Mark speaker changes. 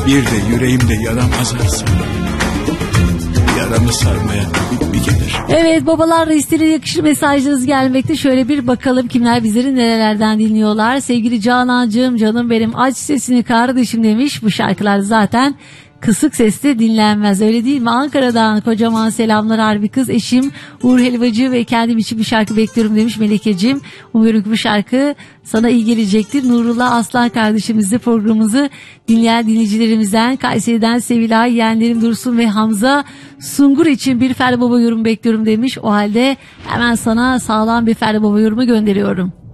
Speaker 1: Bir de yüreğimde yaram azalsa, yaramı sarmaya bir gelir.
Speaker 2: Evet, babalar listine yakışır mesajlarınız gelmekte. Şöyle bir bakalım kimler bizleri nerelerden dinliyorlar. Sevgili Canancığım, canım benim, aç sesini kardeşim demiş. Bu şarkılar zaten kısık sesle dinlenmez, öyle değil mi? Ankara'dan kocaman selamlar harbi kız eşim Uğur Helvacı ve kendim için bir şarkı bekliyorum demiş Melekeciğim. Umuyorum ki bu şarkı sana iyi gelecektir. Nurullah Aslan kardeşimizle programımızı dinleyen dinleyicilerimizden Kayseri'den Sevilay, yeğenlerim Dursun ve Hamza Sungur için bir Ferdi Baba yorum bekliyorum demiş. O halde hemen sana sağlam bir Ferdi Baba yorumu gönderiyorum.